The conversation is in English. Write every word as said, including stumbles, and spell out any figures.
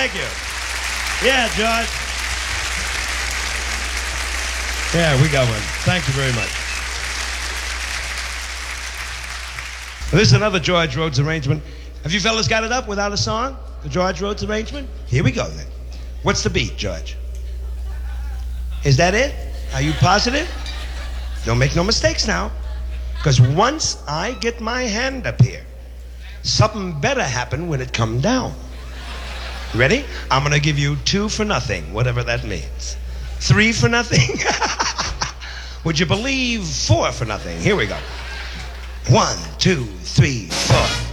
Thank you. Yeah, George. Yeah, we got one. Thank you very much. This is another George Rhodes arrangement. Have you fellas got it up without a song? The George Rhodes arrangement? Here we go then. What's the beat, George? Is that it? Are you positive? Don't make no mistakes now. Because once I get my hand up here, something better happen when it come down. Ready? I'm going to give you two for nothing, whatever that means. Three for nothing? Would you believe four for nothing? Here we go. One, two, three, four.